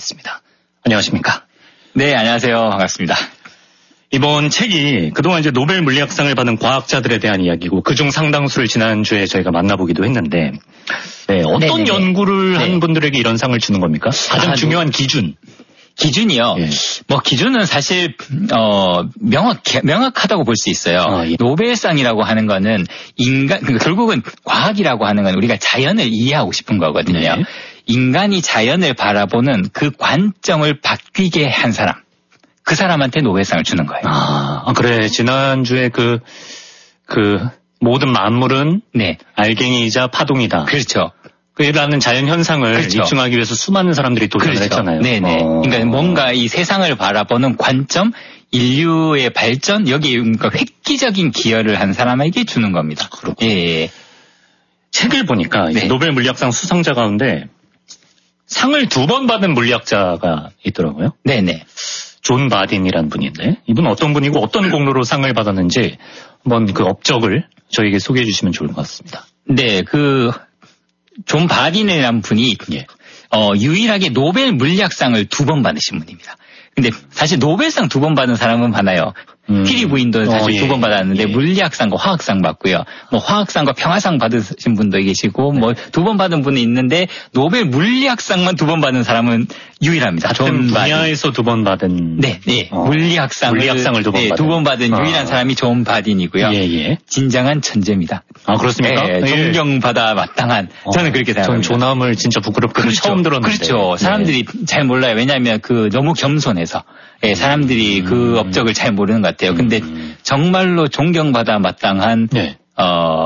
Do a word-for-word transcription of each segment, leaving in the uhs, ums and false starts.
있습니다. 안녕하십니까? 네, 안녕하세요. 반갑습니다. 이번 책이 그동안 이제 노벨 물리학상을 받은 과학자들에 대한 이야기고 그중 상당수를 지난주에 저희가 만나보기도 했는데 네, 어떤 네네네. 연구를 한 네. 분들에게 이런 상을 주는 겁니까? 가장 아, 중요한 기준. 기준이요. 예. 뭐 기준은 사실 어 명확 명확하다고 볼 수 있어요. 아, 예. 노벨상이라고 하는 거는 인간 결국은 과학이라고 하는 건 우리가 자연을 이해하고 싶은 거거든요. 네. 인간이 자연을 바라보는 그 관점을 바뀌게 한 사람, 그 사람한테 노벨상을 주는 거예요. 아, 아 그래. 지난주에 그 그 모든 만물은 네. 알갱이이자 파동이다. 그렇죠. 그라는 자연 현상을 그렇죠. 입증하기 위해서 수많은 사람들이 도전을 그렇죠. 했잖아요. 네네. 어. 그러니까 뭔가 이 세상을 바라보는 관점, 인류의 발전, 여기 그러니까 획기적인 기여를 한 사람에게 주는 겁니다. 그렇군요. 예. 책을 보니까 네. 노벨 물리학상 수상자 가운데 상을 두 번 받은 물리학자가 있더라고요. 네네. 존 바딘이라는 분인데 이분은 어떤 분이고 어떤 공로로 상을 받았는지 한번 그 업적을 저에게 소개해 주시면 좋을 것 같습니다. 네, 그 존 바딘이라는 분이 예. 어, 유일하게 노벨 물리학상을 두 번 받으신 분입니다. 근데 사실 노벨상 두 번 받은 사람은 많아요. 음. 피리 부인도 사실 어, 예. 두 번 받았는데 예. 물리학상과 화학상 받고요. 뭐 화학상과 평화상 받으신 분도 계시고 네. 뭐 두 번 받은 분이 있는데 노벨 물리학상만 두 번 받은 사람은 유일합니다. 같은 분야에서 두 번 받은 네, 네. 어. 물리학상을 물리학상을 두 번 네, 받은 두 번 받은 어. 유일한 사람이 존 바딘이고요. 예, 예. 진정한 천재입니다. 아 그렇습니까? 네, 존경받아 마땅한 어. 저는 그렇게 생각합니다. 전 조남을 진짜 부끄럽게 그렇죠. 처음 들었는데. 그렇죠. 사람들이 네. 잘 몰라요. 왜냐하면 그 너무 겸손해서. 예, 사람들이 음. 그 업적을 잘 모르는 것 같아요. 근데 음. 정말로 존경받아 마땅한 네. 어,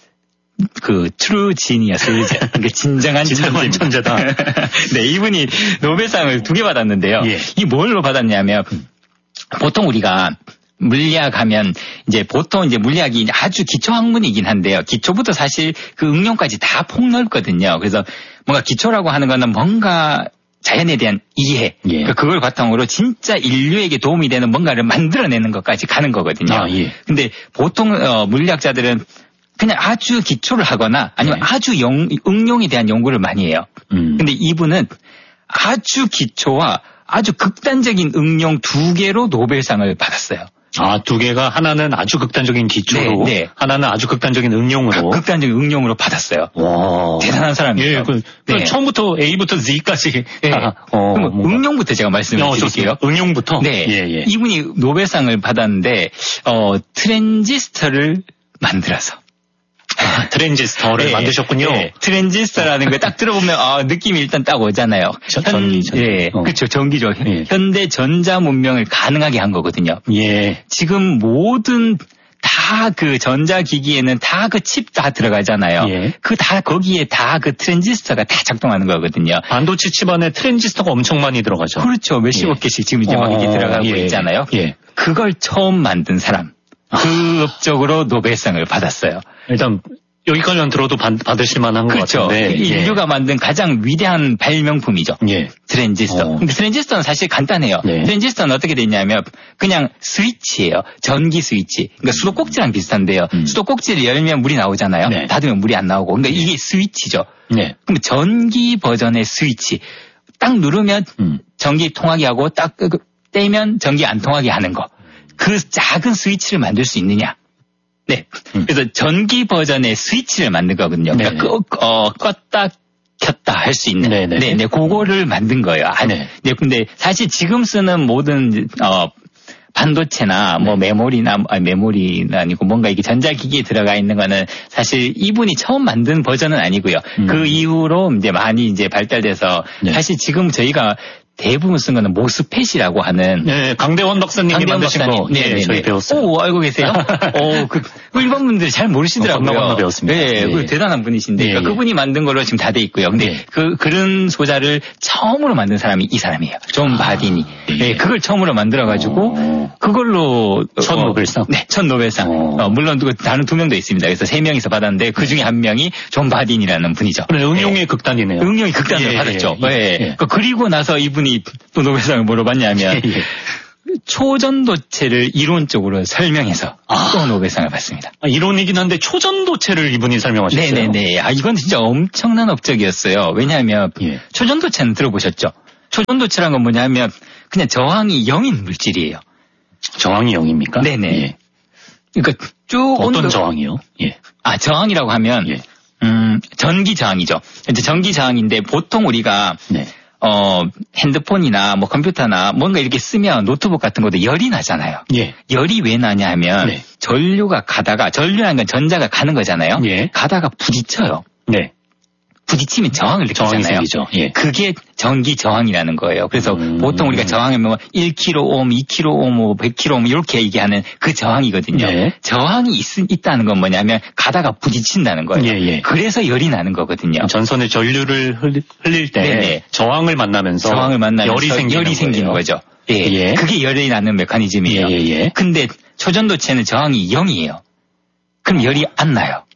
그 트루 지니어스, 진정한 진정한 천재다. 네, 이분이 노벨상을 두 개 받았는데요. 예. 이 뭘로 받았냐면 보통 우리가 물리학 하면 이제 보통 이제 물리학이 아주 기초 학문이긴 한데요. 기초부터 사실 그 응용까지 다 폭넓거든요. 그래서 뭔가 기초라고 하는 거는 뭔가 자연에 대한 이해, 예. 그러니까 그걸 바탕으로 진짜 인류에게 도움이 되는 뭔가를 만들어내는 것까지 가는 거거든요. 아, 예. 근데 보통 어, 물리학자들은 그냥 아주 기초를 하거나 아니면 네. 아주 영, 응용에 대한 연구를 많이 해요. 음. 근데 이분은 아주 기초와 아주 극단적인 응용 두 개로 노벨상을 받았어요. 아, 두 개가 하나는 아주 극단적인 기초로, 네, 네. 하나는 아주 극단적인 응용으로. 극단적인 응용으로 받았어요. 와. 대단한 사람이에요. 예, 그, 네. 처음부터 A부터 Z까지. 네. 어, 그럼 뭔가. 응용부터 제가 말씀을 어, 드릴게요. 응용부터? 네. 예, 예. 이분이 노벨상을 받았는데, 어, 트랜지스터를 만들어서. 아, 트랜지스터를 네, 만드셨군요. 네. 트랜지스터라는 거 딱 들어보면 아, 느낌이 일단 딱 오잖아요. 전기, 전기. 예, 어. 그렇죠. 전기죠. 예. 현대 전자 문명을 가능하게 한 거거든요. 예. 지금 모든 다 그 전자기기에는 다 그 칩 다 들어가잖아요. 예. 그 다 거기에 다 그 트랜지스터가 다 작동하는 거거든요. 반도체 칩 안에 트랜지스터가 엄청 많이 들어가죠. 그렇죠. 몇십억 예. 개씩 지금 이제 막 이게 들어가고 예. 있잖아요. 예. 그걸 처음 만든 사람. 그 업적으로 노벨상을 받았어요. 일단 여기까지만 들어도 받, 받으실 만한 것 그렇죠. 같은데. 인류가 예. 만든 가장 위대한 발명품이죠. 예. 트랜지스터. 어. 근데 트랜지스터는 사실 간단해요. 예. 트랜지스터는 어떻게 되냐면 그냥 스위치예요. 전기 스위치. 그러니까 수도꼭지랑 비슷한데요. 음. 수도꼭지를 열면 물이 나오잖아요. 네. 닫으면 물이 안 나오고. 그러니까 이게 스위치죠. 네. 그럼 전기 버전의 스위치. 딱 누르면 음. 전기 통하게 하고 딱 떼면 전기 안 통하게 하는 거. 그 작은 스위치를 만들 수 있느냐? 네. 음. 그래서 전기 버전의 스위치를 만든 거거든요. 그러니까 끄, 어, 껐다 켰다 할 수 있는. 네네. 네, 네. 그거를 만든 거예요. 아, 네. 네. 근데 사실 지금 쓰는 모든 어 반도체나 뭐 네. 메모리나 아니 메모리는 아니고 뭔가 이게 전자기기에 들어가 있는 거는 사실 이분이 처음 만든 버전은 아니고요. 음. 그 이후로 이제 많이 이제 발달돼서 네. 사실 지금 저희가 대부분 쓴 거는 모스펫이라고 하는. 네, 강대원 박사님이 강대원 만드신 박사님. 거. 네, 네, 저희 배웠어요. 오, 알고 계세요? 어, 그, 일반 분들이 잘 모르시더라고요. 건너 건너 배웠습니다. 네, 네. 그 대단한 분이신데. 네, 그러니까 네. 그분이 만든 걸로 지금 다 돼 있고요. 근데 네. 그, 그런 소자를 처음으로 만든 사람이 이 사람이에요. 존 아, 바딘이. 네. 네, 그걸 처음으로 만들어가지고, 오. 그걸로. 첫 어, 노벨상? 네, 첫 노벨상. 어, 물론 다른 두 명도 있습니다. 그래서 세 명이서 받았는데, 그 중에 한 명이 존 바딘이라는 분이죠. 그래, 응용의 네. 극단이네요. 응용의 극단을 예, 받았죠. 예, 예. 네. 예. 그리고 나서 이분이 또 노벨 상을 뭐로 받냐면 예, 예. 초전도체를 이론적으로 설명해서 아. 또 노벨상을 받습니다. 아, 이론이긴 한데 초전도체를 이분이 설명하셨어요? 네네네. 아, 이건 진짜 엄청난 업적이었어요. 왜냐하면 예. 초전도체는 들어보셨죠? 초전도체란 건 뭐냐면 그냥 저항이 영인 물질이에요. 저항이 영입니까? 네네. 예. 그러니까 쭉 어떤 온도... 저항이요? 예. 아, 저항이라고 하면 예. 음, 전기 저항이죠. 이제 전기 저항인데 보통 우리가 네. 어, 핸드폰이나 뭐 컴퓨터나 뭔가 이렇게 쓰면 노트북 같은 것도 열이 나잖아요. 예. 열이 왜 나냐 하면 네. 전류가 가다가 전류라는 건 전자가 가는 거잖아요. 예. 가다가 부딪혀요. 네. 부딪히면 저항을 느끼잖아요. 저항이 생기죠. 예. 그게 전기 저항이라는 거예요. 그래서 음. 보통 우리가 저항하면 일 킬로옴, 이 킬로옴, 뭐 백 킬로옴 이렇게 얘기하는 그 저항이거든요. 예. 저항이 있, 있다는 건 뭐냐면 가다가 부딪힌다는 거예요. 예, 예. 그래서 열이 나는 거거든요. 전선에 전류를 흘- 흘릴 때 네네. 저항을 만나면서 저항을 만나면서 열이 생기는, 열이 생기는 거예요. 거죠. 예. 예. 그게 열이 나는 메커니즘이에요. 예, 예, 예. 근데 초전도체는 저항이 영이에요. 그럼 열이 안 나요.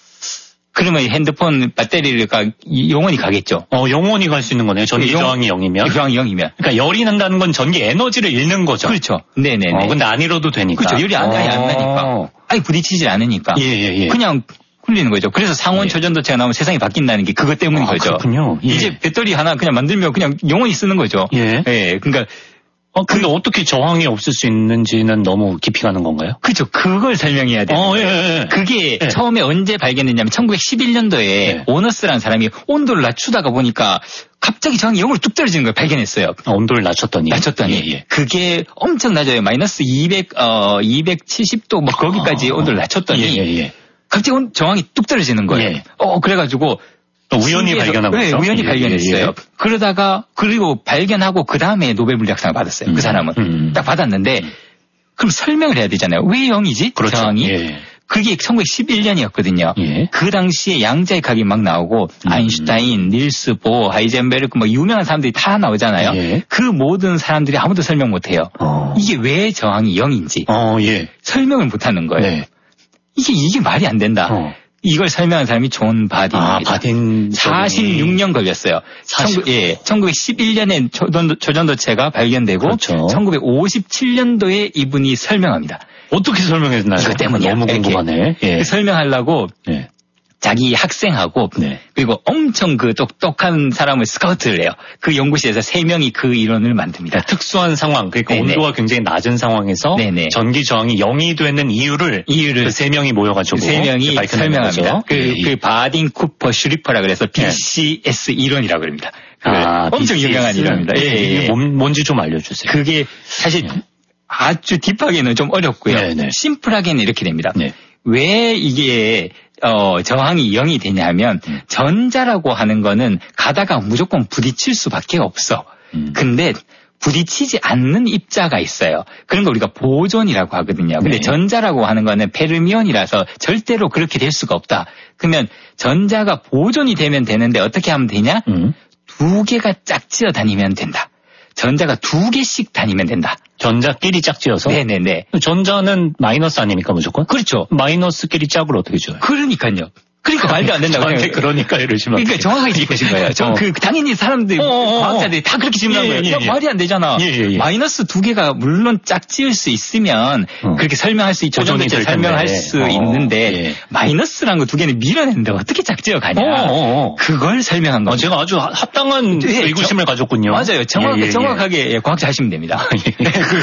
그러면 핸드폰 배터리가 영원히 가겠죠. 어, 영원히 갈 수 있는 거네요. 전기 영- 저항이 영이면. 저항이 영이면. 그러니까 열이 난다는 건 전기 에너지를 잃는 거죠. 그렇죠. 네네네. 어, 근데 안 잃어도 되니까. 그렇죠. 열이 안, 아예 안 어. 나니까. 아예 부딪히질 않으니까. 예, 예, 예. 그냥 흘리는 거죠. 그래서 상온 예. 초전도체가 나오면 세상이 바뀐다는 게 그것 때문인 아, 거죠. 그렇군요. 예. 이제 배터리 하나 그냥 만들면 그냥 영원히 쓰는 거죠. 예. 예. 그러니까 어, 근데 어떻게 저항이 없을 수 있는지는 너무 깊이 가는 건가요? 그렇죠. 그걸 설명해야 돼요. 어, 예, 예. 그게 예. 처음에 언제 발견됐냐면 천구백십일 년도에 예. 오너스라는 사람이 온도를 낮추다가 보니까 갑자기 저항이 영으로 뚝 떨어지는 걸 발견했어요. 아, 온도를 낮췄더니. 낮췄더니 예, 예. 그게 엄청 낮아요. 마이너스 이백, 어, 이백칠십 도 뭐 거기까지 아, 온도를 낮췄더니 예, 예, 예. 갑자기 온- 저항이 뚝 떨어지는 거예요. 예. 어 그래가지고 또 우연히 신기해서- 발견한 네, 거죠? 우연히 예, 발견했어요. 예, 예. 그러다가 그리고 발견하고 그 다음에 노벨 물리학상을 받았어요. 음, 그 사람은 음. 딱 받았는데 그럼 설명을 해야 되잖아요. 왜 영이지? 그렇죠. 저항이? 예. 그게 천구백십일 년이었거든요. 예. 그 당시에 양자역학이 막 나오고 음. 아인슈타인, 닐스 보어, 하이젠베르크 뭐 유명한 사람들이 다 나오잖아요. 예. 그 모든 사람들이 아무도 설명 못해요. 어. 이게 왜 저항이 영인지 어, 예. 설명을 못하는 거예요. 네. 이게 이게 말이 안 된다. 어. 이걸 설명한 사람이 존 바딘입니다. 아, 바딘. 사십육 년 걸렸어요. 사십- 천구, 예, 천구백십일 년에 초전도, 초전도체가 발견되고 그렇죠. 천구백오십칠 년도에 이분이 설명합니다. 어떻게 설명했나요? 이것 때문이야. 너무 이렇게. 궁금하네. 예. 그 설명하려고 예. 자기 학생하고 네. 그리고 엄청 그 똑똑한 사람을 스카우트를 해요. 그 연구실에서 세 명이 그 이론을 만듭니다. 특수한 상황, 그러니까 네네. 온도가 굉장히 낮은 상황에서 네네. 전기 저항이 영이 되는 이유를 이유를 그 세 명이 모여가지고 세 명이 밝혀내는 설명합니다. 거죠. 그, 예, 예. 그 바딘 쿠퍼 슈리퍼라 그래서 비씨에스 이론이라고 합니다. 그걸 아, 엄청 비씨에스. 유명한 이론입니다. 예, 예, 이게 예. 뭔, 뭔지 좀 알려주세요. 그게 사실 예. 아주 딥하게는 좀 어렵고요. 네네. 심플하게는 이렇게 됩니다. 네. 왜 이게 어, 저항이 영이 되냐면 음. 전자라고 하는 거는 가다가 무조건 부딪힐 수밖에 없어. 음. 근데 부딪히지 않는 입자가 있어요. 그런 거 우리가 보존이라고 하거든요. 근데 네. 전자라고 하는 거는 페르미온이라서 절대로 그렇게 될 수가 없다. 그러면 전자가 보존이 되면 되는데 어떻게 하면 되냐? 음. 두 개가 짝지어 다니면 된다. 전자가 두 개씩 다니면 된다. 전자끼리 짝지어서? 네네네. 전자는 마이너스 아닙니까 무조건? 그렇죠. 마이너스끼리 짝을 어떻게 지어요? 그러니까요. 그러니까 말도 안 된다고. 저한테 생각해요. 그러니까 이러시면 그러니까 정확하게 짚으신 거예요. 저 어. 그 당연히 사람들, 어어어. 과학자들이 다 그렇게 질문한 예, 거예요. 예, 야, 예. 말이 안 되잖아. 예, 예, 예. 마이너스 두 개가 물론 짝지을 수 있으면 어. 그렇게 설명할 수 있죠. 보존이 될 설명할 텐데. 수 어, 있는데 예. 마이너스라는 거 두 개는 밀어내는데 어떻게 짝지어 가냐. 어어어. 그걸 설명한 어, 거죠. 제가 아주 하- 합당한 예, 의구심을 가졌군요. 맞아요. 정확, 예, 예, 예. 정확하게 예, 과학자 하시면 됩니다. 예. 그,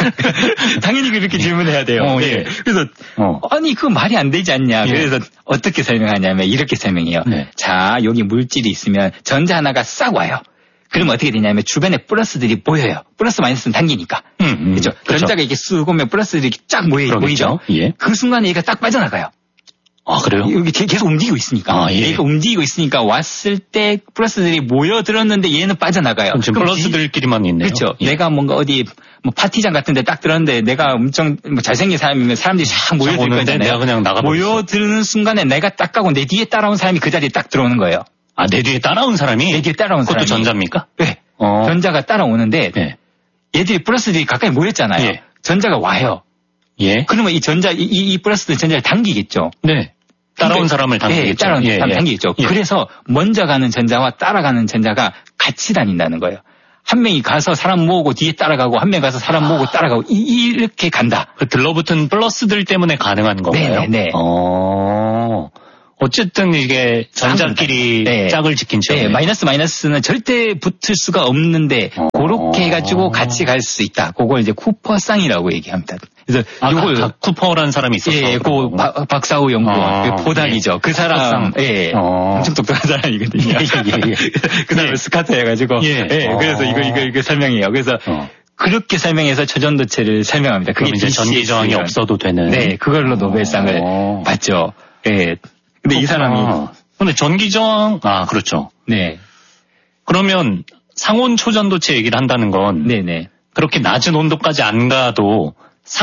그, 당연히 그렇게 질문해야 돼요. 어, 네. 예. 그래서 어. 아니 그 말이 안 되지 않냐. 예. 그래서 어떻게 설명하냐면 이렇게 설명해요. 네. 자 여기 물질이 있으면 전자 하나가 싹 와요. 그러면 어떻게 되냐면 주변에 플러스들이 모여요. 플러스 마이너스는 당기니까. 음, 음. 그렇죠. 그렇죠. 전자가 이렇게 쑥 오면 플러스들이 이렇게 쫙 모여, 그러겠죠. 모이죠. 예. 그 순간에 얘가 딱 빠져나가요. 아, 그래요? 여기 계속 움직이고 있으니까. 아, 예. 얘가 움직이고 있으니까 왔을 때 플러스들이 모여들었는데 얘는 빠져나가요. 그럼 지금 그럼 플러스들끼리만 있네요. 그렇죠. 예. 내가 뭔가 어디 뭐 파티장 같은데 딱 들었는데 내가 엄청 뭐 잘생긴 사람이면 사람들이 쫙 모여들 오는데 거잖아요. 내가 그냥 나가버렸어. 모여드는 순간에 내가 딱 가고 내 뒤에 따라온 사람이 그 자리에 딱 들어오는 거예요. 아, 내 뒤에 따라온 사람이? 내 뒤에 따라온 그것도 사람이. 전자입니까? 네. 어. 전자가 따라오는데 예. 얘들이 플러스들이 가까이 모였잖아요. 예. 전자가 와요. 예. 그러면 이 전자 이, 이 플러스들 전자를 당기겠죠. 네. 따라온 그러니까- 사람을 당기겠죠. 네, 따라온 예, 사람 예. 당기겠죠. 예. 그래서 먼저 가는 전자와 따라가는 전자가 같이 다닌다는 거예요. 한 명이 가서 사람 모으고 뒤에 따라가고 한 명이 가서 사람 모으고 따라가고 이, 이렇게 간다. 그 들러붙은 플러스들 때문에 가능한 건가요? 네네네. 어. 어쨌든 이게 전자끼리 네. 짝을 지킨 척. 네, 마이너스 마이너스는 절대 붙을 수가 없는데 어. 그렇게 해가지고 같이 갈 수 있다. 그걸 이제 쿠퍼쌍이라고 얘기합니다. 그래서 아, 요걸 가, 쿠퍼라는 사람이 있었어. 예, 그 박사우 연구원 어. 그 보닥이죠. 예. 그 사람, 예, 어. 엄청 똑똑한 사람이거든요. 예, 예, 예. 그 사람 예. 스카트 해가지고, 예, 예. 어. 그래서 이거 이거 이거 설명해요. 그래서. 어. 그렇게 설명해서 초전도체를 설명합니다. 그게 이제 전기 저항이 없어도 되는. 네, 그걸로 노벨상을 오. 받죠. 예. 근데 이 사람이. 근데 전기 저항, 아, 그렇죠. 네. 그러면 상온 초전도체 얘기를 한다는 건. 네네. 그렇게 낮은 온도까지 안 가도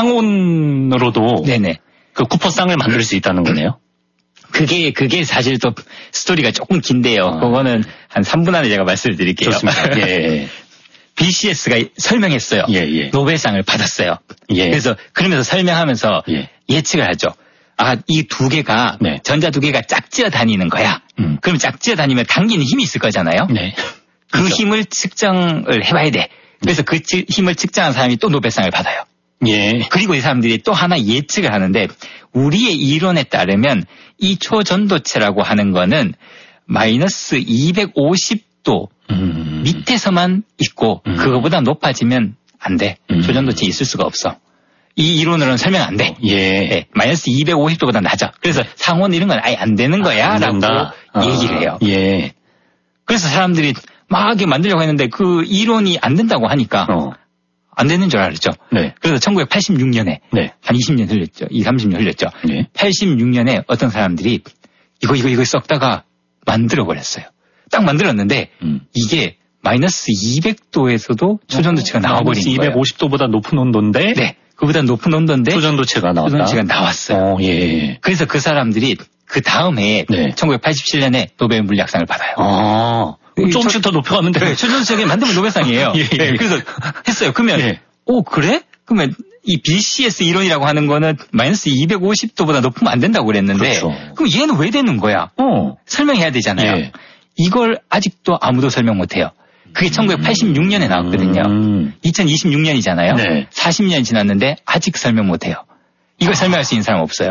상온으로도. 네네. 그 쿠퍼쌍을 만들 수 있다는 거네요. 그게, 그게 사실 또 스토리가 조금 긴데요. 어. 그거는 한 삼 분 안에 제가 말씀을 드릴게요. 좋습니다. 예. 비씨에스가 설명했어요. 예, 예. 노벨상을 받았어요. 예. 그래서 그러면서 설명하면서 예. 예측을 하죠. 아, 이 두 개가 네. 전자 두 개가 짝지어 다니는 거야. 음. 그럼 짝지어 다니면 당기는 힘이 있을 거잖아요. 네. 그 그렇죠. 힘을 측정을 해봐야 돼. 그래서 네. 그 힘을 측정한 사람이 또 노벨상을 받아요. 예. 그리고 이 사람들이 또 하나 예측을 하는데 우리의 이론에 따르면 이 초전도체라고 하는 거는 마이너스 이백오십 도 음. 밑에서만 있고 음. 그거보다 높아지면 안 돼. 음. 초전도체 있을 수가 없어. 이 이론으로는 설명 안 돼. 예. 네, 마이너스 이백오십 도보다 낮아. 그래서 상온 이런 건 아예 안 되는 거야. 아, 라고 아. 얘기를 해요. 예. 그래서 사람들이 막 만들려고 했는데 그 이론이 안 된다고 하니까 어. 안 되는 줄 알았죠. 네. 그래서 천구백팔십육 년에 네. 한 이십 년 흘렸죠. 이십, 삼십 년 흘렸죠. 네. 팔십육 년에 어떤 사람들이 이거 이거 이거 썩다가 만들어버렸어요. 딱 만들었는데 음. 이게 마이너스 이백 도에서도 초전도체가 어, 나와버린 거예요. 이백오십 도보다 높은 온도인데 네. 그보다 높은 온도인데 초전도체가 나왔다. 초전도체가 나왔어요. 어, 예. 그래서 그 사람들이 그 다음 해에 네. 천구백팔십칠 년에 노벨 물리학상을 받아요. 아, 조금씩 더 높여가면 돼요. 네, 초전도체 만들면 노벨상이에요. 예, 예. 네, 그래서 했어요. 그러면 예. 오 그래? 그러면 이 비씨에스 이론이라고 하는 거는 마이너스 이백오십 도보다 높으면 안 된다고 그랬는데 그렇죠. 그럼 얘는 왜 되는 거야? 어. 설명해야 되잖아요. 예. 이걸 아직도 아무도 설명 못해요. 그게 천구백팔십육 년에 나왔거든요. 음. 이천이십육 년이잖아요. 네. 사십 년 지났는데 아직 설명 못해요. 이걸 아. 설명할 수 있는 사람 없어요.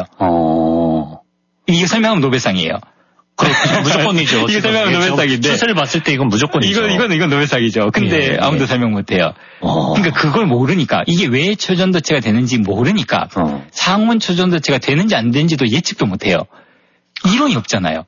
어. 이거 설명하면 노벨상이에요. 그렇죠. 무조건이죠. 이거 설명하면 노벨상인데. 추세를 봤을 때 이건 무조건이죠. 이건, 이건, 이건 노벨상이죠. 근데 예, 아무도 예. 설명 못해요. 어. 그러니까 그걸 모르니까, 이게 왜 초전도체가 되는지 모르니까, 어. 상온 초전도체가 되는지 안 되는지도 예측도 못해요. 이론이 없잖아요.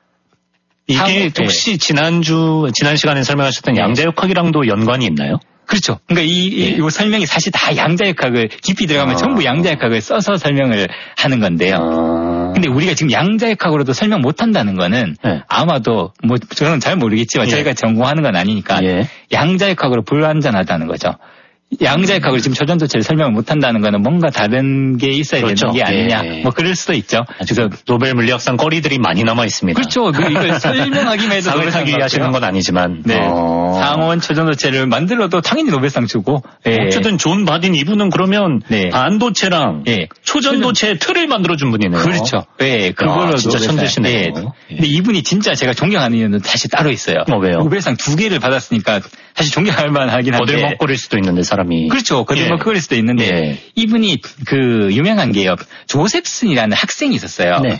이게 상온, 혹시 예. 지난주, 지난 시간에 설명하셨던 예. 양자역학이랑도 연관이 있나요? 그렇죠. 그러니까 이, 이, 이 설명이 사실 다 양자역학을 깊이 들어가면 아. 전부 양자역학을 써서 설명을 하는 건데요. 아. 근데 우리가 지금 양자역학으로도 설명 못 한다는 거는 네. 아마도 뭐 저는 잘 모르겠지만 예. 저희가 전공하는 건 아니니까 예. 양자역학으로 불완전하다는 거죠. 양자역학으로 지금 초전도체를 설명을 못 한다는 거는 뭔가 다른 게 있어야 그렇죠. 되는 게 아니냐. 예. 뭐 그럴 수도 있죠. 그래서 노벨 물리학상 거리들이 많이 남아 있습니다. 그렇죠. 이걸 설명하기만 해도 노벨상 하시는 건 아니지만. 네. 어. 상온 초전도체를 만들어도 당연히 노벨상 주고. 예. 어쨌든 존 바딘 이분은 그러면 네. 반도체랑 예. 초전도체 틀을 만들어준 분이네요. 그렇죠. 예. 그걸로 아, 진짜 천재시네요. 예. 예. 근데 이분이 진짜 제가 존경하는 이유는 다시 따로 있어요. 어, 왜요? 노벨상 두 개를 받았으니까 사실 존경할 만하긴 한데. 거들먹거릴 수도 있는데 사람이. 그렇죠. 거들먹거릴 예. 수도 있는데 예. 이분이 그 유명한 게요. 조셉슨이라는 학생이 있었어요. 네.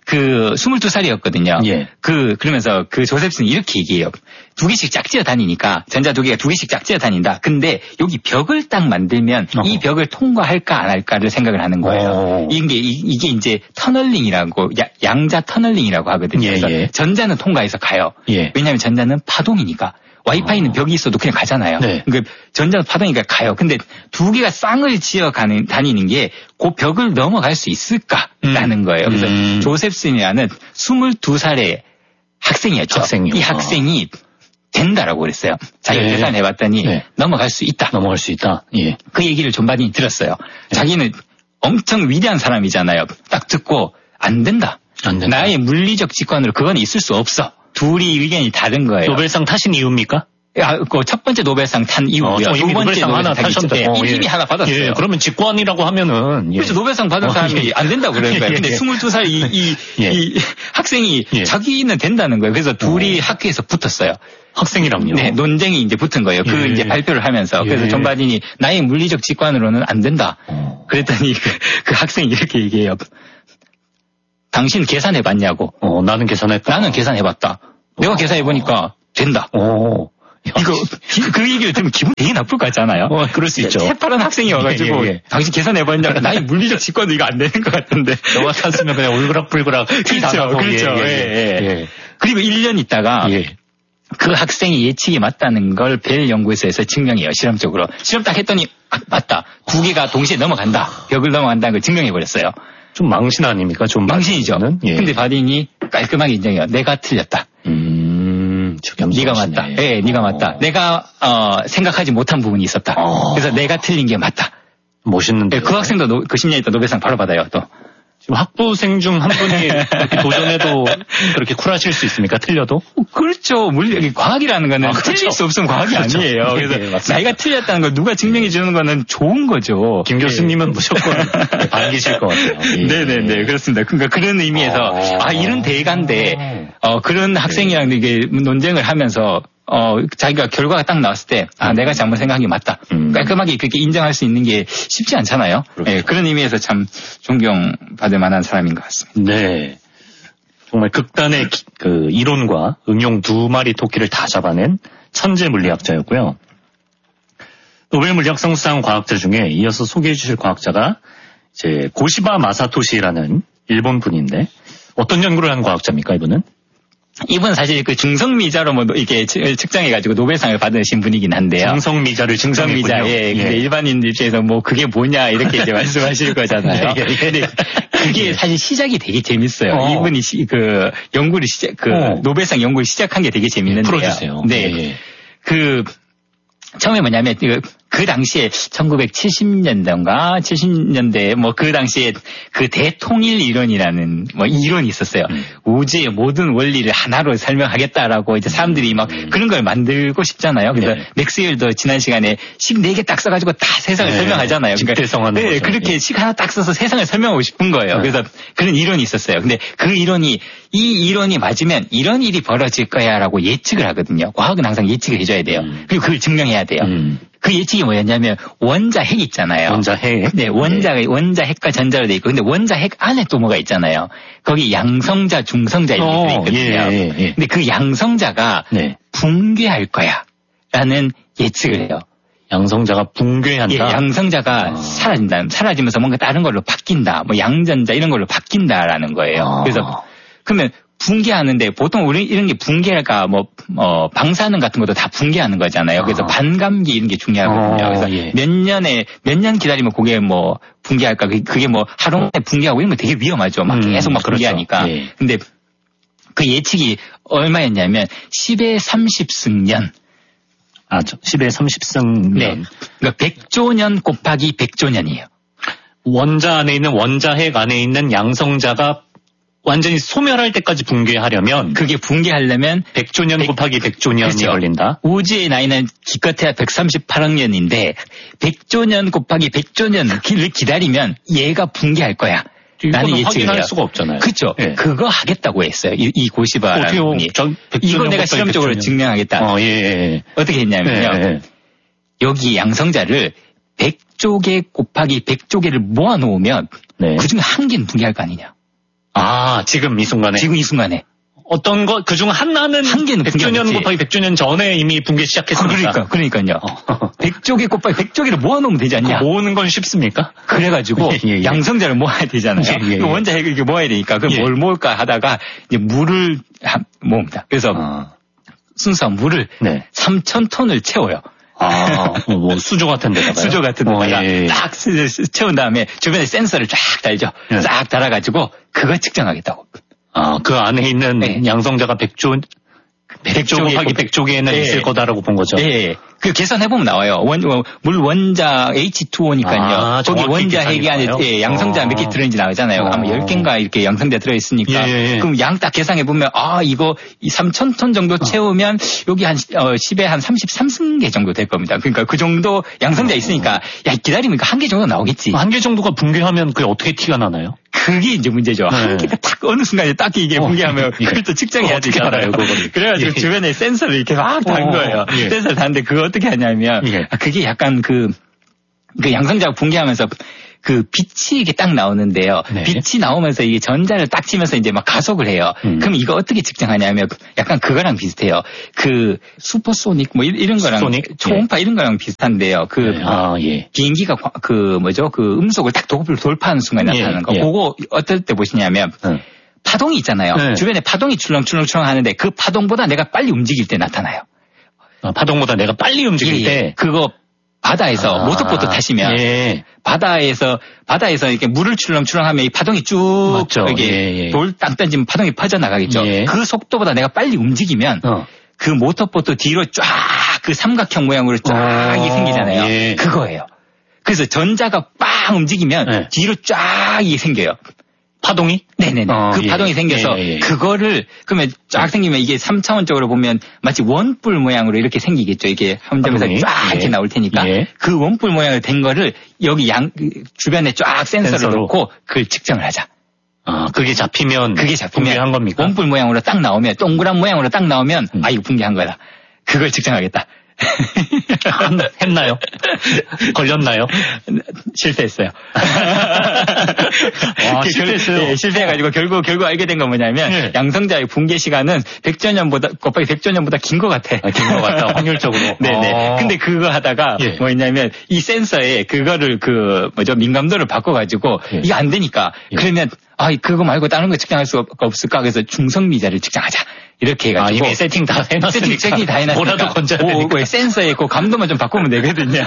그 스물두 살이었거든요. 예. 그 그러면서 그 조셉슨이 이렇게 얘기해요. 두 개씩 짝지어 다니니까 전자 두 개가 두 개씩 짝지어 다닌다. 근데 여기 벽을 딱 만들면 어허. 이 벽을 통과할까 안 할까를 생각을 하는 거예요. 오. 이게 이게 이제 터널링이라고 야, 양자 터널링이라고 하거든요. 예, 그래서 예. 전자는 통과해서 가요. 예. 왜냐하면 전자는 파동이니까. 와이파이는 어. 벽이 있어도 그냥 가잖아요. 네. 그러니까 전자는 파동이니까 가요. 근데 두 개가 쌍을 지어 가는, 다니는 게 그 벽을 넘어갈 수 있을까라는 음. 거예요. 그래서 음. 조셉슨이라는 스물두 살의 학생이었죠. 학생이요. 이 학생이 된다라고 그랬어요. 자기가 네. 계산해 봤더니 네. 넘어갈 수 있다. 넘어갈 수 있다. 예. 그 얘기를 존 바딘이 들었어요. 네. 자기는 엄청 위대한 사람이잖아요. 딱 듣고 안 된다. 안 된다. 나의 물리적 직관으로 그건 있을 수 없어. 둘이 의견이 다른 거예요. 노벨상 타신 이유입니까? 야, 그 첫 번째 노벨상 탄 이후고요. 어, 두 번째 노벨상 하나 타셨는데 예, 어, 이미 예. 하나 받았어요. 예, 그러면 직관이라고 하면은 예. 그렇죠. 노벨상 받은 사람이 어, 예. 안 된다고 그러는 거예요. 근데 예. 스물두 살 이, 이, 예. 이 학생이 예. 자기는 된다는 거예요. 그래서 둘이 어. 학교에서 붙었어요. 학생이랑요? 네, 논쟁이 이제 붙은 거예요. 그 예. 이제 발표를 하면서. 그래서 예. 존 바딘이 나의 물리적 직관으로는 안 된다. 어. 그랬더니 그, 그 학생이 이렇게 얘기해요. 당신 계산해봤냐고. 어, 나는 계산했다. 나는 계산해봤다. 내가 어. 계산해보니까 된다. 어. 이거, 그 얘기를 들으면 기분 되게 나쁠 것 같잖아요. 어, 그럴 수 있죠. 새파란 학생이 와가지고, 예, 예, 예. 당신 계산해봤냐고. 나의 물리적 직관도 이거 안 되는 것 같은데. 너와 탔으면 그냥 울그락불그락. 그렇죠, 그렇죠. 예, 예, 예. 예. 그리고 일 년 있다가, 예. 그 학생이 예측이 맞다는 걸 벨 연구소에서 증명해요, 실험적으로. 실험 딱 했더니, 아, 맞다. 두 개가 동시에 넘어간다. 벽을 넘어간다는 걸 증명해버렸어요. 좀 망신 아닙니까? 좀 망신이죠. 예. 근데 바딘이 깔끔하게 인정해요. 내가 틀렸다. 음, 네가 맞다. 예, 네, 네가 맞다. 어. 내가 어, 생각하지 못한 부분이 있었다. 어. 그래서 내가 틀린 게 맞다. 멋있는데. 예, 그 학생도 노, 그 십 년 있다 노벨상 바로 받아요. 또. 지금 학부생 중 한 분이 그렇게 도전해도 그렇게 쿨하실 수 있습니까? 틀려도? 그렇죠. 물리, 과학이라는 거는 아, 그렇죠. 틀릴 수 없으면 과학이 그렇죠. 아니에요. 그래서 네, 네, 나이가 틀렸다는 걸 누가 증명해 주는 거는 좋은 거죠. 김 교수님은 네. 무조건 반기실 것 같아요. 예. 네네네. 그렇습니다. 그러니까 그런 의미에서 아, 아 이런 대가인데 어, 그런 학생이랑 네. 이게 논쟁을 하면서 어, 자기가 결과가 딱 나왔을 때, 아, 내가 잘못 생각한 게 맞다. 음. 깔끔하게 그렇게 인정할 수 있는 게 쉽지 않잖아요. 네, 그런 의미에서 참 존경받을 만한 사람인 것 같습니다. 네. 정말 극단의 기, 그 이론과 응용 두 마리 토끼를 다 잡아낸 천재 물리학자였고요. 노벨 물리학상 수상 과학자 중에 이어서 소개해 주실 과학자가 이제 고시바 마사토시라는 일본 분인데, 어떤 연구를 한 과학자입니까, 이분은? 이분 사실 그 중성미자로 뭐 이렇게 측정해가지고 노벨상을 받으신 분이긴 한데요. 중성미자를 중성미자, 예. 근데 예. 일반인들 입장에서 뭐 그게 뭐냐 이렇게 이제 말씀하실 거잖아요. 예, 예. 근데 그게 사실 시작이 되게 재밌어요. 어. 이분이 시, 그 연구를 시작, 그 어. 노벨상 연구를 시작한 게 되게 재밌는데요. 풀어주세요. 네. 예. 그 처음에 뭐냐면 그, 그 당시에 천구백칠십 년대인가 칠십 년대 뭐 그 당시에 그 대통일 이론이라는 뭐 이론이 있었어요. 음. 우주의 모든 원리를 하나로 설명하겠다라고 이제 사람들이 막 음. 그런 걸 만들고 싶잖아요. 그래서 네. 맥스웰도 지난 시간에 식 네 개 딱 써가지고 다 세상을 네. 설명하잖아요. 집대성하는 그러니까, 네, 거죠. 그렇게 식 하나 딱 써서 세상을 설명하고 싶은 거예요. 네. 그래서 그런 이론이 있었어요. 근데 그 이론이 이 이론이 맞으면 이런 일이 벌어질 거야라고 예측을 하거든요. 과학은 항상 예측을 해줘야 돼요. 음. 그리고 그걸 증명해야 돼요. 음. 그 예측이 뭐였냐면 원자핵 있잖아요. 원자핵. 네, 원자 네. 원자핵과 전자로 돼 있고, 근데 원자핵 안에 또 뭐가 있잖아요. 거기 양성자, 중성자 이렇게 어, 돼 있거든요. 예, 예, 예. 근데 그 양성자가 네. 붕괴할 거야라는 예측을 해요. 양성자가 붕괴한다. 예, 양성자가 아. 사라진다. 사라지면서 뭔가 다른 걸로 바뀐다. 뭐 양전자 이런 걸로 바뀐다라는 거예요. 아. 그래서 그러면 붕괴하는데 보통 우리 이런 게 붕괴가 뭐, 어, 방사능 같은 것도 다 붕괴하는 거잖아요. 그래서 아. 반감기 이런 게 중요하거든요. 어, 그래서 예. 몇 년에, 몇 년 기다리면 그게 뭐 붕괴할까. 그게 뭐 하루 만에 붕괴하고 이런 거 되게 위험하죠. 막 계속 막 음, 붕괴하니까. 그렇죠. 예. 근데 그 예측이 얼마였냐면 십의 삼십승년. 아, 십의 삼십승년. 네. 그러니까 백조 년 곱하기 백조 년이에요. 원자 안에 있는 원자핵 안에 있는 양성자가 완전히 소멸할 때까지 붕괴하려면 그게 붕괴하려면 백조 년 백, 곱하기 백조 년이 그렇죠. 걸린다. 우주의 나이는 기껏해야 백삼십팔억 년인데 백조 년 곱하기 백조 년을 기다리면 얘가 붕괴할 거야. 나는 확인할 수가 없잖아요. 그렇죠. 네. 그거 하겠다고 했어요. 이, 이 고시바라는 분이. 이거 내가 실험적으로 증명하겠다. 어, 예, 예. 어떻게 했냐면요. 예, 예. 여기 양성자를 백조 개 곱하기 백조 개를 모아놓으면 네. 그중에 한 개는 붕괴할 거 아니냐. 아, 지금 이 순간에? 지금 이 순간에. 어떤 것, 그중 하나는 한 개는 백조 년 곱하기 백조 년 전에 이미 붕괴 시작했으니까. 아, 그러니까, 그러니까요. 어. 백조 개 곱하기 백조 개를 모아놓으면 되지 않냐. 모으는 건 쉽습니까? 그래가지고 예, 예, 예. 양성자를 모아야 되잖아요. 예, 예, 예. 원자핵을 이렇게 모아야 되니까 그럼 예. 뭘 모을까 하다가 이제 물을 모읍니다. 그래서 아. 순수한 물을 네. 삼천 톤을 채워요. 아, 뭐 수조 같은 데다가 수조 같은 데다가 어, 예, 예. 딱 채운 다음에 주변에 센서를 쫙 달죠. 예. 쫙 달아가지고 그걸 측정하겠다고. 아, 그 안에 있는 네. 양성자가 백조, 백조 곱하기 백조 개는 네. 있을 거다라고 본 거죠. 네. 그 계산해보면 나와요. 원, 물 원자 에이치 투 오니까요. 아, 거기 원자 핵이 안에 예, 양성자 아. 몇 개 들어있는지 나오잖아요. 아. 아마 열 개인가 이렇게 양성자 들어있으니까. 예, 예. 그럼 양 딱 계산해보면, 아, 이거 삼천 톤 정도 채우면 여기 한, 어, 십에 한 삼십삼 승계 정도 될 겁니다. 그러니까 그 정도 양성자 있으니까, 야, 기다리면 한 개 정도 나오겠지. 한 개 정도가 붕괴하면 그게 어떻게 티가 나나요? 그게 이제 문제죠. 네. 한 개가 딱 어느 순간에 딱 이게 붕괴하면 어, 예. 그걸 또 측정해야 되잖아요. 그래가지고 예. 주변에 센서를 이렇게 막 단 어, 거예요. 예. 센서를 단데 그거 어떻게 하냐면 예. 그게 약간 그, 그 양성자가 붕괴하면서 그 빛이 이게 딱 나오는데요. 네. 빛이 나오면서 이게 전자를 딱 치면서 이제 막 가속을 해요. 음. 그럼 이거 어떻게 측정하냐면 약간 그거랑 비슷해요. 그 슈퍼소닉 뭐 이런 거랑 슈퍼소닉? 초음파 예. 이런 거랑 비슷한데요. 그 네. 아, 예. 비행기가 그 뭐죠? 그 음속을 딱 돌파하는 순간에 나타나는 예. 거. 예. 그거 어떨 때 보시냐면 음. 파동이 있잖아요. 네. 주변에 파동이 출렁출렁출렁 하는데 그 파동보다 내가 빨리 움직일 때 나타나요. 아, 파동보다 내가 빨리 움직일 예, 때 예. 그거 바다에서 아, 모터보트 타시면 예. 바다에서 바다에서 이렇게 물을 출렁출렁하면 이 파동이 쭉 맞죠. 이게 예, 예. 돌 땅 던지면 파동이 퍼져 나가겠죠. 예. 그 속도보다 내가 빨리 움직이면 어. 그 모터보트 뒤로 쫙 그 삼각형 모양으로 쫙 어. 생기잖아요. 예. 그거예요. 그래서 전자가 빵 움직이면 예. 뒤로 쫙 생겨요. 파동이? 네네네. 어, 그 예, 파동이 생겨서 예, 예. 그거를 그러면 쫙 생기면 이게 삼 차원적으로 보면 마치 원뿔 모양으로 이렇게 생기겠죠. 이게 한 점에서 쫙 이렇게 예. 나올 테니까 예. 그 원뿔 모양을 된 거를 여기 양 주변에 쫙 센서를 센서로. 놓고 그걸 측정을 하자. 아, 그게 잡히면 그게 잡히면 붕괴한 겁니까? 원뿔 모양으로 딱 나오면 동그란 모양으로 딱 나오면 음. 아 이거 붕괴한 거다. 그걸 측정하겠다. 했나요? 걸렸나요? 실패했어요. 와, 실패했어요. 네, 실패해가지고 결국, 결국 알게 된 건 뭐냐면, 네. 양성자의 붕괴 시간은 백조 년보다, 곱하기 백조 년보다 긴 것 같아. 아, 긴 것 같다, 확률적으로. 네네. 아. 근데 그거 하다가, 예. 뭐였냐면, 이 센서에 그거를 그, 뭐죠, 민감도를 바꿔가지고, 예. 이게 안 되니까, 예. 그러면, 아, 그거 말고 다른 거 측정할 수가 없을까? 그래서 중성미자를 측정하자. 이렇게 해가지고. 아, 이미 세팅 다 해놨으니까. 세팅 다 해놨으니까. 뭐라도 건져야 되니까. 오, 센서에 그 감도만 좀 바꾸면 되거든요.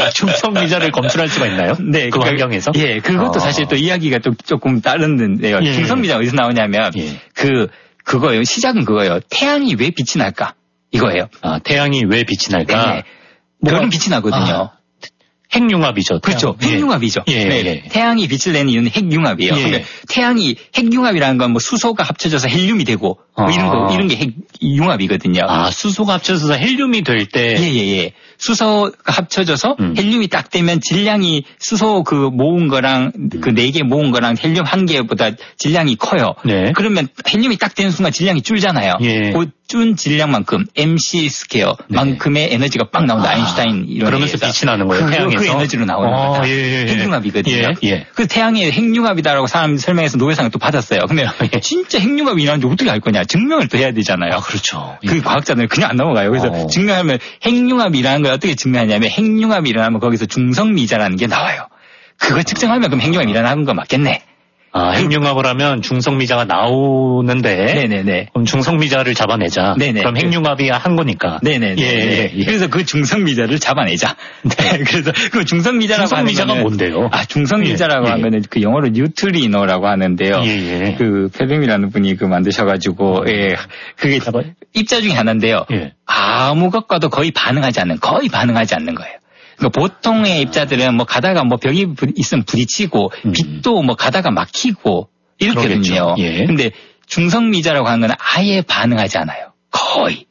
중성미자를 검출할 수가 있나요? 네. 그, 그 환경에서? 예, 그것도 아. 사실 또 이야기가 또 조금 다른데요. 예. 중성미자 어디서 나오냐면, 예. 그, 그거예요. 시작은 그거예요. 태양이 왜 빛이 날까? 이거예요. 아, 태양이 왜 빛이 날까? 네. 별은 빛이 나거든요. 아. 핵융합이죠. 그렇죠. 태양. 핵융합이죠. 예. 네. 예. 태양이 빛을 내는 이유는 핵융합이에요. 예. 그러니까 태양이 핵융합이라는 건 뭐 수소가 합쳐져서 헬륨이 되고 뭐 아. 이런 거 이런 게 핵융합이거든요. 아, 수소가 합쳐져서 헬륨이 될 때. 예예예. 예, 예. 수소가 합쳐져서 음. 헬륨이 딱 되면 질량이 수소 그 모은 거랑 음. 그 네 개 모은 거랑 헬륨 한 개보다 질량이 커요. 네. 그러면 헬륨이 딱 되는 순간 질량이 줄잖아요. 예. 그 준 질량만큼 엠씨 스퀘어만큼의 네. 에너지가 빵 나온다. 아. 아인슈타인 이런. 그러면서 빛이 나는 거예요. 그, 태양에서. 그 에너지로 나오는 아, 거다. 예, 예, 예. 핵융합이거든요. 예, 예. 그 태양이 핵융합이다라고 사람 설명해서 노벨상을 또 받았어요. 근데 예. 진짜 핵융합이라는지 어떻게 알 거냐? 증명을 또 해야 되잖아요. 아, 그렇죠. 그 예. 과학자들은 그냥 안 넘어가요. 그래서 어. 증명하면 핵융합이라는 걸 어떻게 증명하냐면 핵융합이 일어나면 거기서 중성미자라는 게 나와요. 그걸 측정하면 그럼 핵융합이 일어나는 거 맞겠네. 아, 핵융합을 하면 중성미자가 나오는데. 네네네. 그럼 중성미자를 잡아내자. 네네. 그럼 핵융합이 한 거니까. 네네네. 예, 예, 예. 그래서 그 중성미자를 잡아내자. 네. 그래서 그 중성미자라고 중성미자가 하는 거는 뭔데요? 아, 중성미자라고 예, 하는 예. 거는 그 영어로 뉴트리노라고 하는데요. 예, 예. 그 페르미라는 분이 그 만드셔가지고, 예. 그게 입자 중에 하나인데요. 예. 아무 것과도 거의 반응하지 않는, 거의 반응하지 않는 거예요. 그러니까 보통의 입자들은 뭐 가다가 뭐 벽이 있으면 부딪히고 음. 빛도 뭐 가다가 막히고 이렇거든요. 예. 근데 중성미자라고 하는 건 아예 반응하지 않아요. 거의.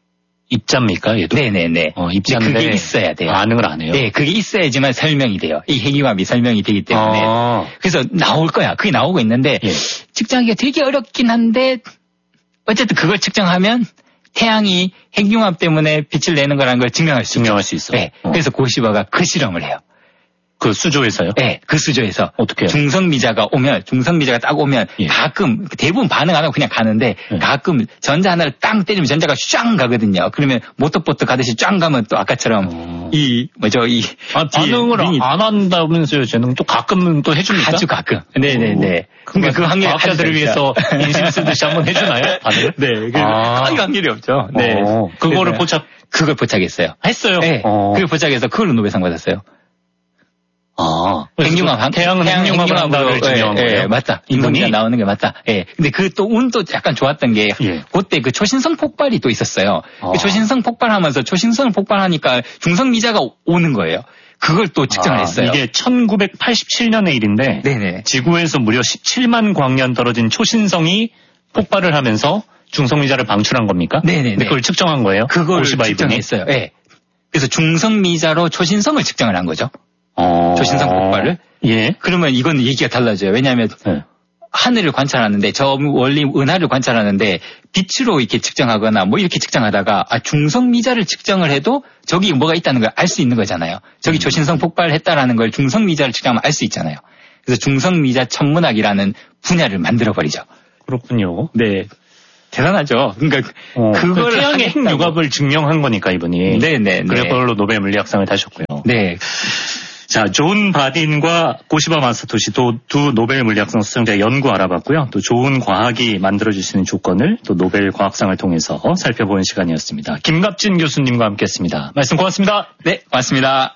입자입니까, 얘도? 네네네. 어, 입자인데 그게 있어야 돼요. 반응을 안 해요? 네, 그게 있어야지만 설명이 돼요. 이 핵융합이 설명이 되기 때문에. 아. 그래서 나올 거야. 그게 나오고 있는데 예. 측정하기가 되게 어렵긴 한데 어쨌든 그걸 측정하면 태양이 핵융합 때문에 빛을 내는 거라는 걸 증명할 수 증명할 있죠. 수 있어. 네. 어. 그래서 고시바가 그 실험을 해요. 그 수조에서요? 네, 그 수조에서. 어떻게 해요? 중성미자가 오면, 중성미자가 딱 오면, 예. 가끔, 대부분 반응 안 하고 그냥 가는데, 예. 가끔 전자 하나를 땅 때리면 전자가 쫙 가거든요. 그러면 모터보트 가듯이 쫙 가면 또 아까처럼, 어. 이, 뭐죠, 이. 아, 반응을 링이... 안 한다면서요, 쟤는 또 가끔 또 해줍니까? 아주 가끔. 네네네. 그러니까 그 확률이 과학자들을 위해서 인심 쓰듯이 한번 해주나요? 반응을? 네. 아. 거의 확률이 없죠. 네. 어. 그거를 포착. 그걸 포착했어요. 했어요? 네. 어. 그걸 포착해서 그걸로 노벨상 받았어요. 아, 핵융합, 태양은 핵융합을 한다를 증명한 예, 거예요? 예, 맞다. 인공지가 나오는 게 맞다. 예. 근데 그 또 운도 약간 좋았던 게, 예. 그때 그 초신성 폭발이 또 있었어요. 아. 그 초신성 폭발하면서 초신성 폭발하니까 중성미자가 오는 거예요. 그걸 또 측정을 아, 했어요. 이게 천구백팔십칠 년의 일인데, 네네. 지구에서 무려 십칠만 광년 떨어진 초신성이 폭발을 하면서 중성미자를 방출한 겁니까? 네네. 근데 그걸 측정한 거예요? 그걸 측정했어요. 예. 네. 그래서 중성미자로 초신성을 측정을 한 거죠. 어... 초신성 폭발을. 예. 그러면 이건 얘기가 달라져요. 왜냐하면, 네. 하늘을 관찰하는데 저 멀리 은하를 관찰하는데 빛으로 이렇게 측정하거나 뭐 이렇게 측정하다가 아, 중성미자를 측정을 해도 저기 뭐가 있다는 걸 알 수 있는 거잖아요. 저기 초신성 폭발했다라는 걸 중성미자를 측정하면 알 수 있잖아요. 그래서 중성미자 천문학이라는 분야를 만들어버리죠. 그렇군요. 네. 대단하죠. 그러니까 어, 그걸 그 태양의 핵융합을 증명한 거니까 이분이. 네네. 그걸로 노벨 물리학상을 타셨고요. 네. 자, 존 바딘과 고시바 마사토시 또 두 노벨 물리학상 수상자의 연구 알아봤고요. 또 좋은 과학이 만들어질 수 있는 조건을 또 노벨 과학상을 통해서 살펴보는 시간이었습니다. 김갑진 교수님과 함께했습니다. 말씀 고맙습니다. 네, 고맙습니다.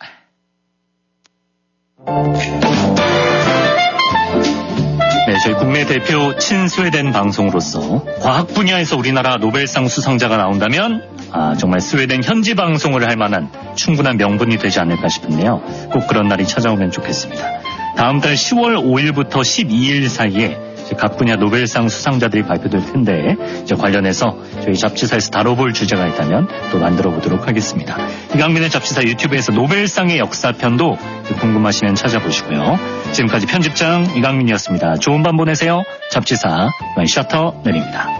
네, 저희 국내 대표 친스웨덴 방송으로서 과학 분야에서 우리나라 노벨상 수상자가 나온다면 아, 정말 스웨덴 현지 방송을 할 만한 충분한 명분이 되지 않을까 싶은데요. 꼭 그런 날이 찾아오면 좋겠습니다. 다음 달 시월 오일부터 십이일 사이에 각 분야 노벨상 수상자들이 발표될 텐데 이제 관련해서 저희 잡지사에서 다뤄볼 주제가 있다면 또 만들어 보도록 하겠습니다. 이강민의 잡지사 유튜브에서 노벨상의 역사편도 궁금하시면 찾아보시고요. 지금까지 편집장 이강민이었습니다. 좋은 밤 보내세요. 잡지사 셔터 내립니다.